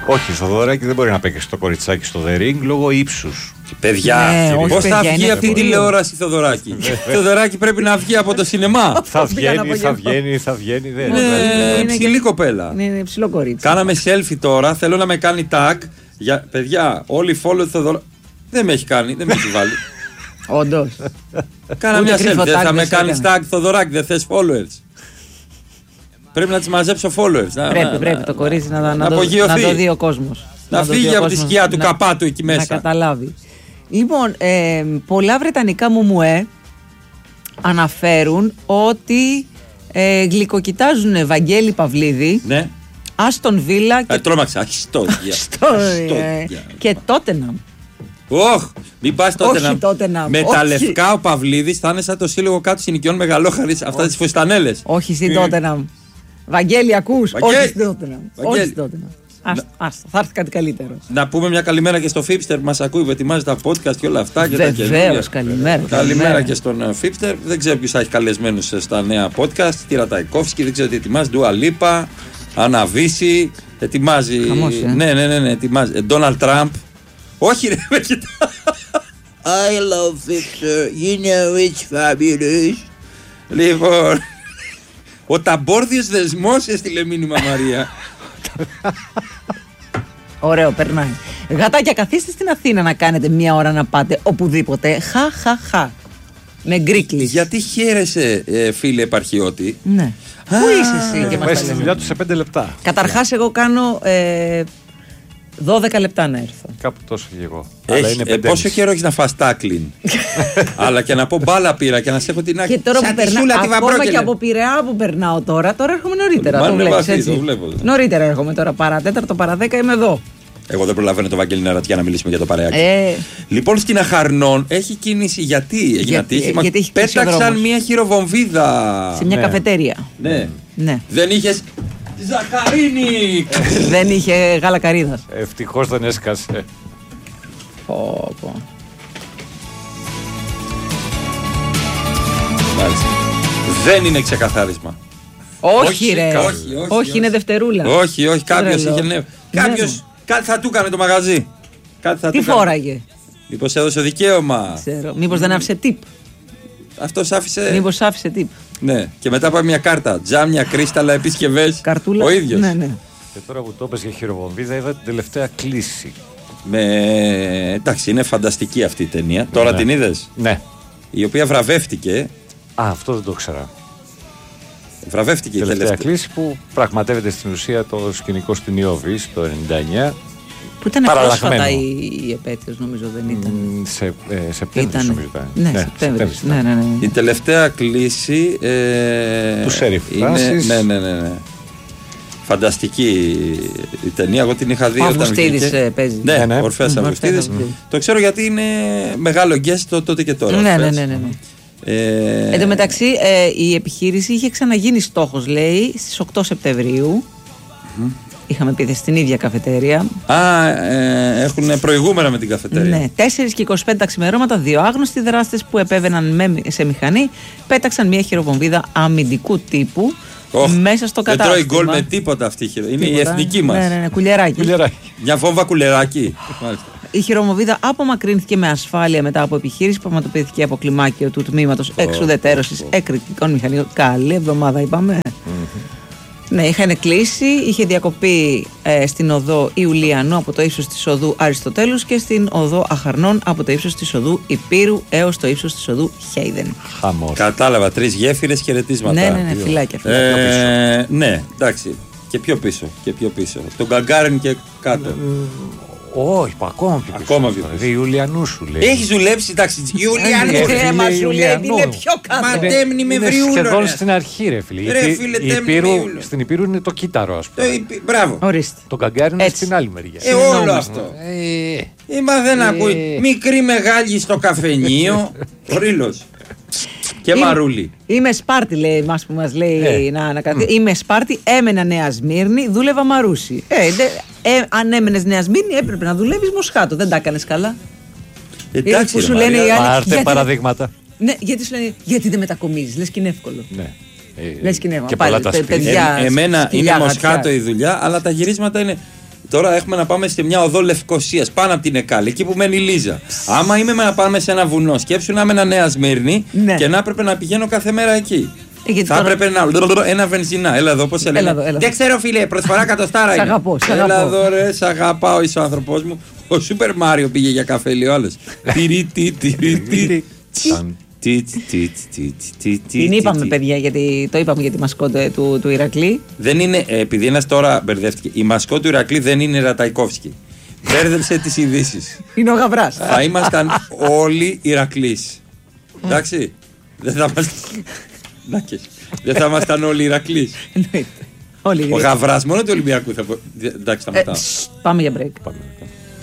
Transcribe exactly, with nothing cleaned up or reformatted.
Όχι, στο Θοδωράκι δεν μπορεί να παίξει το κοριτσάκι στο The Ring λόγω ύψους. Παιδιά, Ναι, πώς θα παιδιά, βγει είναι από την αστείο. τηλεόραση Θοδωράκι? Θοδωράκι πρέπει να βγει από το σινεμά. Θα Πήγα να πω βγαίνει, γι' θα αυτό. βγαίνει, θα βγαίνει. Δεν Είναι είναι ψηλή και- κοπέλα. Ναι, είναι ψηλό κορίτσι. Κάναμε selfie τώρα, θέλω να με κάνει tag. Για... Παιδιά, όλοι follow του Θοδωράκι. Δεν με έχει κάνει, δεν με έχει βάλει. Όντως. Κάνα Ούτε μια κρύφο selfie. Δεν tag θα με δεν σε κάνει έκανε. tag Θοδωράκι, δεν θες followers. Πρέπει να τις μαζέψω followers. Να, Πρέπει, να, πρέπει να, το κορίτσι να, να, να το, απογειωθεί. να το δει ο κόσμος. Να το φύγει δει ο από τη κόσμος, σκιά του να- καπάτου εκεί μέσα. Να καταλάβει. Λοιπόν, ε, πολλά βρετανικά μουμουέ αναφέρουν ότι ε, γλυκοκοιτάζουν Βαγγέλη Παυλίδη, Ναι. Άστον Βίλα και, Ε, Τρόμαξα. Αχιστόδια. στο, ε, και Τότεναμ. Όχ, μην πας τότε Όχι να. Tottenham, Με όχι. τα λευκά ο Παυλίδης θα είναι σαν το σύλλογο κάτω συνοικιών Μεγαλόχαρης, αυτά τις φουστανέλες. Όχι στην Τότεναμ. Βαγγέλη, ακούς. Βαγγέλη. Όχι στην Τότεναμ. Όχι Βαγγέλη. στην Τότεναμ. Άστα, άστα, θα έρθει κάτι καλύτερο. Να πούμε μια καλημέρα και στο Φίπστερ που μας ακούει, που ετοιμάζει τα podcast και όλα αυτά. και τα Βεβαίως, καινούργια. καλημέρα. Καλημέρα και στον ε, Φίπστερ. Δεν ξέρω ποιος θα έχει καλεσμένους ε, στα νέα podcast. Τύρα Ταϊκόφσκι, δεν ξέρω τι ετοιμάζει. Ντουα Λίπα, Αναβίση. Ετοιμάζει. Χαμός, ε. Ναι, ναι, ναι, ναι, ετοιμάζει. Ντόναλντ Τραμπ. Όχι, ρε, με κοιτά. I love Victor, you know it's fabulous. Λοιπόν, ο ταμπόρδιος δεσμός έστειλε μήνυμα Μαρία. Ωραίο, περνάει. Γατάκια, καθίστε στην Αθήνα να κάνετε μία ώρα να πάτε οπουδήποτε. Χα, χα, χα. Με γκρίκλι. Γιατί χαίρεσαι, ε, φίλε επαρχιώτη? Ναι. Πού είσαι εσύ και μας Μέσα τα στη λες? δουλειά του σε πέντε λεπτά. Καταρχάς, εγώ κάνω ε, δώδεκα λεπτά να έρθω. Κάπου τόσο και εγώ. Αλλά Έχει, είναι ε, πέντε πόσο μισή. καιρό έχει να φας τάκλιν? Αλλά και να πω μπάλα πήρα και να σε έχω την άκρη. Και τώρα Σαν που τη περνάω, Σούλα τη ακόμα Βαμπρόκελε. και από Πειραιά που περνάω τώρα, τώρα έρχομαι νωρίτερα. Μα Το είναι βλέπεις, βαθύ, έτσι. το βλέπω. Νωρίτερα έρχομαι τώρα, παρά τέταρτο, παρά δέκα είμαι εδώ. Εγώ δεν προλαβαίνω το Βαγγέλη Νερατιά να μιλήσουμε για το παρεάκι. Ε, Λοιπόν, στην Αχαρνών έχει κίνηση. Γιατί, έγινε Γιατί- ατύχημα. γιατί έχει κλείσει ο Πέταξαν δρόμος. μια χειροβομβίδα. σε μια ναι. καφετέρια. Ναι. Ναι. Δεν είχε. Ζαχαρίνη! Δεν είχε γάλα καρύδας. Ευτυχώς δεν έσκασε. Πω, πω. Μάλιστα. Δεν είναι ξεκαθάρισμα. Όχι, Όχι, ρε. όχι, Όχι, όχι, όχι. είναι δευτερούλα. Όχι, όχι, κάποιο Τρελό. είχε νεύρο. Ναι, Κάποιο. ναι. Κάτι θα του έκανε το μαγαζί. Κάτι θα Τι του έκανε. φόραγε. Μήπως έδωσε δικαίωμα. Ξέρω. Μήπως δεν άφησε tip. Αυτός άφησε. Μήπως άφησε tip. Ναι. Και μετά πάει μια κάρτα. Τζάμια, κρίσταλα, επισκευές. Καρτούλα. Ο ίδιος. Ναι, ναι. Και τώρα που το είπες για χειροβομβίδα, είδα την τελευταία κλίση. Με... Εντάξει, είναι φανταστική αυτή η ταινία. Τώρα Ναι. την είδες? Ναι. Η οποία βραβεύτηκε. Α, αυτό δεν το ήξερα. Βραβεύτηκε η Τελευταία τελευταία. κλίση που πραγματεύεται στην ουσία το σκηνικό στην Ιώβη το ενενήντα εννιά. Που ήταν Παραλλαγμένο. πρόσφατα η, η επέτειος, νομίζω δεν ήταν. Μ, Σε, ε, Σεπτέμβρης νομίζω ήταν. Ναι, Σεπτέμβρης. ήταν. Ναι, ναι, ναι. Η τελευταία κλίση. Ε... Του Σέριφ είναι... Φράνσις. Ναι, ναι, ναι, ναι. Φανταστική η ταινία. Εγώ την είχα δει Ο όταν Αυγουστίδης, βγήκε. ε, παίζει. Ναι, Ναι, ναι. Ορφέας Μμ, Αυγουστίδης. Ορφέας Αυγουστίδης. Το ξέρω γιατί είναι μεγάλο guest το- τότε και τώρα. Ναι, ναι, Ορφέας. ναι, ναι, ναι. Ε... Εν τω μεταξύ, ε, η επιχείρηση είχε ξαναγίνει στόχος, λέει, στις οκτώ Σεπτεμβρίου. Είχαμε πει στην ίδια καφετέρια. Α, ε, έχουν προηγούμενα με την καφετέρια. Ναι, τέσσερα και είκοσι πέντε τα ξημερώματα, δύο άγνωστοι δράστες που επέβαιναν με, σε μηχανή πέταξαν μια χειροβομβίδα αμυντικού τύπου Οχ, μέσα στο δεν κατάστημα. τρώει γκολ με τίποτα αυτή η χειρο... Είναι η Τίποτα. εθνική μας. Ναι, ναι, ναι, κουλιαράκι. Κουλιαράκι. Μια βόμβα κουλεράκι. Μάλιστα. Η χειροβομβίδα απομακρύνθηκε με ασφάλεια μετά από επιχείρηση που πραγματοποιήθηκε από κλιμάκιο του τμήματος εξουδετερώσης εκρηκτικών μηχανών. Καλή εβδομάδα, είπαμε. Ναι, είχαν κλείσει, είχε διακοπεί ε, στην οδό Ιουλιανού από το ύψος της οδού Αριστοτέλους και στην οδό Αχαρνών από το ύψος της οδού Υπήρου έως το ύψος της οδού Χέιδεν. Χαμός. Κατάλαβα, τρεις γέφυρες, χαιρετίσματα. Ναι, ναι, ναι, φυλάκια. φυλάκια. Ε, ναι, εντάξει. Και πιο πίσω. Και πιο πίσω. Τον Γκαγκάριν και κάτω. Όχι, πα- ακόμα πιο πίσω. Ακόμα πιο πίσω. Δι Ιουλιανού σου λέει. Έχει δουλέψει, εντάξει. Ιουλιανού. Ε, Ε, φίλε, μα σου λέει, Ιουλιανού. είναι πιο κάτω. Μα Είναι- τέμνη με είναι βριούλο, σχεδόν ρε. στην αρχή, ρε φίλε. Ρε, Η- φίλε, η τέμνη Υπήρου- βριούλο. Στην Υπήρου είναι το κύτταρο, ας Το πούμε. είπε- Μπράβο. Ορίστε. Το Γκαγκάρι είναι Έτσι. στην άλλη μεριά. Ε, όλο Συνεννόμαστε. αυτό. Ε, Ε, μα δεν Ε. ακούει. Μικρή μεγάλη στο καφενείο. Ο Ρήλος. Και Είμαι- Μαρούλη. Είμαι Σπάρτη, λέει, μας που μας λέει Ε. να, να καθίσει. Είμαι Σπάρτη, έμενα Νέα Σμύρνη, δούλευα Μαρούσι. Ε, δε, ε, αν έμενες Νέα Σμύρνη, έπρεπε να δουλεύεις Μοσχάτο. Δεν τα έκανες καλά. Εντάξει, που ρε σου λένε Μαρία. οι άλλοι- Πάρτε γιατί- παραδείγματα. Ναι, γιατί σου λένε, γιατί δεν μετακομίζεις, λες και είναι εύκολο. Ναι. Ε, Λες και είναι και πάλι, πολλά τα παι- σπίτια. παιδιά. Ε, εμένα σκυλιά, είναι γατιά. Μοσχάτο η δουλειά, αλλά τα γυρίσματα είναι. Τώρα έχουμε να πάμε σε μια οδό Λευκωσίας πάνω από την Εκάλη, εκεί που μένει η Λίζα. Άμα είμαι να πάμε σε ένα βουνό, σκέψου να είμαι ένα Νέα Σμύρνη ναι. και να έπρεπε να πηγαίνω κάθε μέρα εκεί. Ε, θα τώρα... έπρεπε να. Ένα βενζινά. Έλα εδώ, πώς έλεγε. Δεν ξέρω, φίλε, προσφορά κατοστάρα είναι. Σ' αγαπώ, σ' Έλα αγαπώ. εδώ, ρε, σ' αγαπάω, είσαι ο άνθρωπός μου. Ο Σούπερ Μάριο πήγε για καφέ, λέει ο άλλος. Την είπαμε, παιδιά, γιατί το είπαμε για τη μασκότα του, του Ηρακλή. Δεν είναι, επειδή ένας τώρα μπερδεύτηκε. Η μασκότα του Ηρακλή δεν είναι Ραταϊκόφσκι. Μπέρδεψε τις ειδήσεις. Είναι ο Γαβράς. Θα ήμασταν όλοι Ηρακλείς. Εντάξει. Δεν θα ήμασταν. Δεν θα ήμασταν όλοι Ηρακλείς. Όλοι Ο Γαβράς μόνο του Ολυμπιακού θα πω. Εντάξει, σταματάω. Πάμε για break.